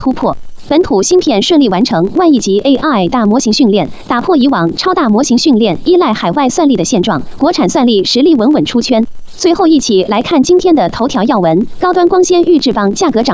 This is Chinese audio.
突破。本土芯片顺利完成万亿级 AI 大模型训练，打破以往超大模型训练依赖海外算力的现状，国产算力实力稳稳出圈。最后一起来看今天的头条要闻：高端光纤预制棒价格涨。